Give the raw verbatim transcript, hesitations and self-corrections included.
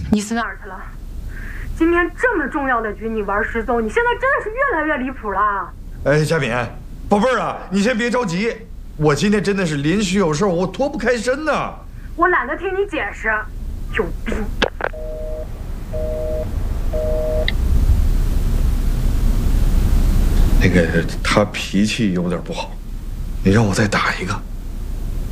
你死哪儿去了？今天这么重要的局，你玩失踪，你现在真的是越来越离谱了。 哎，佳敏，宝贝儿啊，你先别着急，我今天真的是临时有事，我脱不开身呢。 我懒得听你解释，有病。 那个他脾气有点不好，你让我再打一个。